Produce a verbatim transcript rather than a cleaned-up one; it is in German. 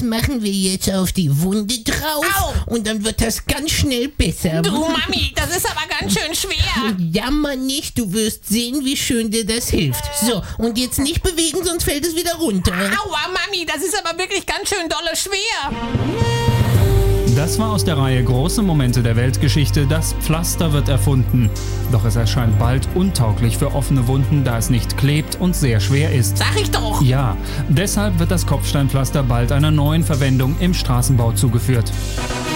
Das machen wir jetzt auf die Wunde drauf. Au. Und dann wird das ganz schnell besser. Du Mami, das ist aber ganz schön schwer. Jammer nicht, du wirst sehen, wie schön dir das hilft. So, und jetzt nicht bewegen, sonst fällt es wieder runter. Aua Mami, das ist aber wirklich ganz schön dolle schwer. Das war aus der Reihe Große Momente der Weltgeschichte. Das Pflaster wird erfunden. Doch es erscheint bald untauglich für offene Wunden, da es nicht klebt und sehr schwer ist. Sag ich doch. Ja, deshalb wird das Kopfsteinpflaster bald einer neuen Verwendung im Straßenbau zugeführt.